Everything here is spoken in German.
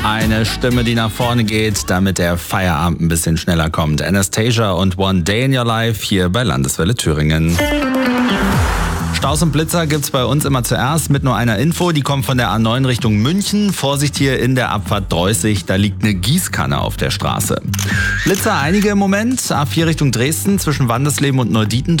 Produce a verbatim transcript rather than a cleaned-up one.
Eine Stimme, die nach vorne geht, damit der Feierabend ein bisschen schneller kommt. Anastasia und One Day in Your Life hier bei Landeswelle Thüringen. Staus und Blitzer gibt's bei uns immer zuerst mit nur einer Info. Die kommt von der A neun Richtung München. Vorsicht hier in der Abfahrt Dreußig, da liegt eine Gießkanne auf der Straße. Blitzer einige im Moment. A vier Richtung Dresden zwischen Wandersleben und Neudieten.